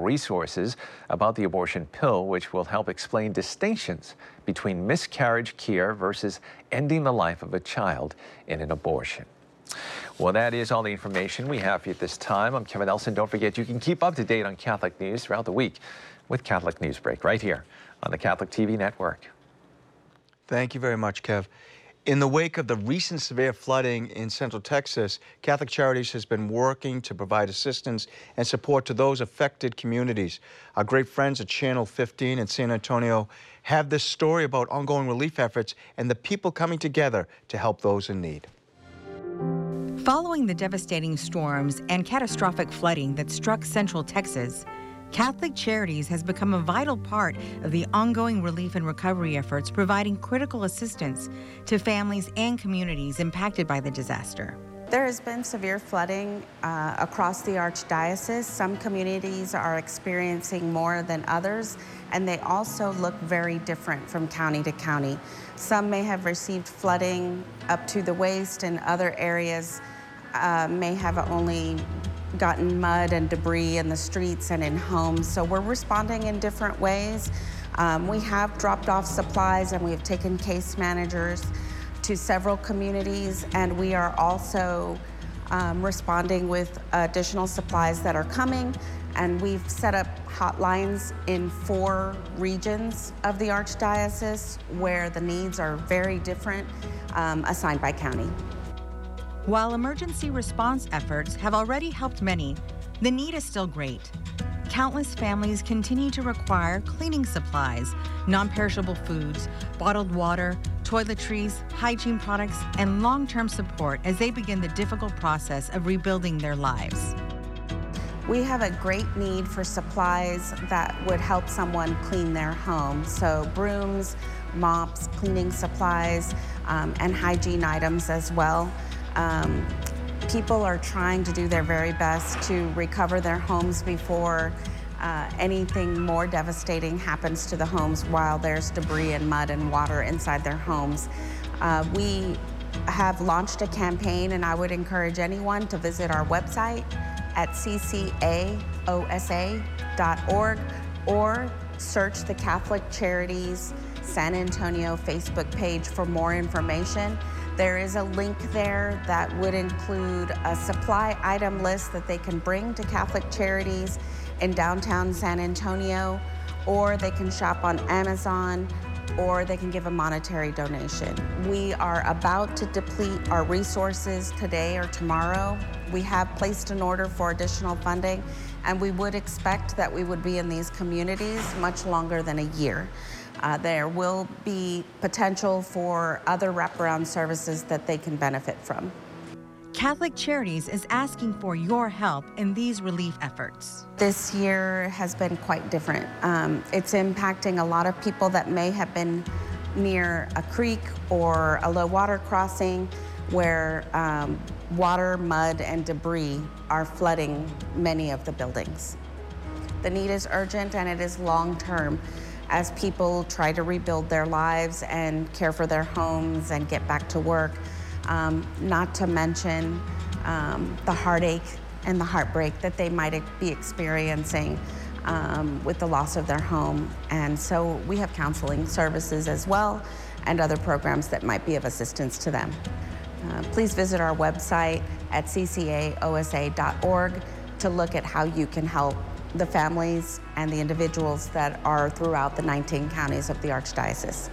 resources about the abortion pill, which will help explain distinctions between miscarriage care versus ending the life of a child in an abortion. Well, that is all the information we have for you at this time. I'm Kevin Nelson. Don't forget, you can keep up to date on Catholic news throughout the week with Catholic Newsbreak right here on the Catholic TV network. Thank you very much, Kev. In the wake of the recent severe flooding in Central Texas, Catholic Charities has been working to provide assistance and support to those affected communities. Our great friends at Channel 15 in San Antonio have this story about ongoing relief efforts and the people coming together to help those in need. Following the devastating storms and catastrophic flooding that struck Central Texas, Catholic Charities has become a vital part of the ongoing relief and recovery efforts, providing critical assistance to families and communities impacted by the disaster. There has been severe flooding across the Archdiocese. Some communities are experiencing more than others, and they also look very different from county to county. Some may have received flooding up to the waist, and other areas may have only gotten mud and debris in the streets and in homes. So we're responding in different ways. We have dropped off supplies, and we have taken case managers to several communities, and we are also responding with additional supplies that are coming. And we've set up hotlines in 4 regions of the Archdiocese where the needs are very different, assigned by county. While emergency response efforts have already helped many, the need is still great. Countless families continue to require cleaning supplies, non-perishable foods, bottled water, toiletries, hygiene products, and long-term support as they begin the difficult process of rebuilding their lives. We have a great need for supplies that would help someone clean their home. So brooms, mops, cleaning supplies, and hygiene items as well. People are trying to do their very best to recover their homes before anything more devastating happens to the homes while there's debris and mud and water inside their homes. We have launched a campaign, and I would encourage anyone to visit our website at ccaosa.org or search the Catholic Charities San Antonio Facebook page for more information. There is a link there that would include a supply item list that they can bring to Catholic Charities in downtown San Antonio, or they can shop on Amazon, or they can give a monetary donation. We are about to deplete our resources today or tomorrow. We have placed an order for additional funding, and we would expect that we would be in these communities much longer than a year. There will be potential for other wraparound services that they can benefit from. Catholic Charities is asking for your help in these relief efforts. This year has been quite different. It's impacting a lot of people that may have been near a creek or a low water crossing where water, mud, and debris are flooding many of the buildings. The need is urgent, and it is long-term as people try to rebuild their lives and care for their homes and get back to work, not to mention the heartache and the heartbreak that they might be experiencing with the loss of their home. And so we have counseling services as well and other programs that might be of assistance to them. Please visit our website at ccaosa.org to look at how you can help the families and the individuals that are throughout the 19 counties of the Archdiocese.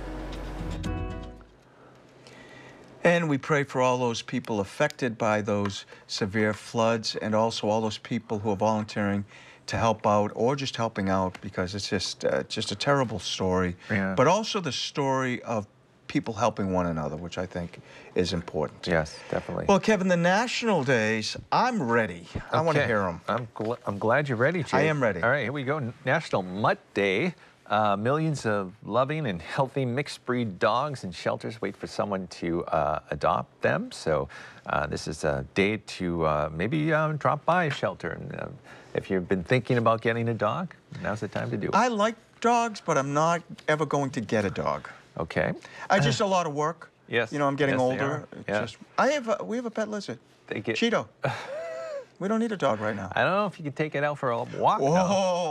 And we pray for all those people affected by those severe floods, and also all those people who are volunteering to help out or just helping out, because it's just a terrible story. Yeah. But also the story of people helping one another, which I think is important. Yes, definitely. Well, Kevin, the national days, I'm ready. I want to hear them. I'm glad you're ready, Jake. I am ready. All right, here we go. National Mutt Day. Millions of loving and healthy mixed breed dogs in shelters wait for someone to adopt them. So this is a day to maybe drop by a shelter. And if you've been thinking about getting a dog, now's the time to do it. I like dogs, but I'm not ever going to get a dog. Okay. Just a lot of work. Yes. You know, I'm getting older. Yeah. We have a pet lizard. They get Cheeto. We don't need a dog right now. I don't know if you can take it out for a walk. Whoa. Now.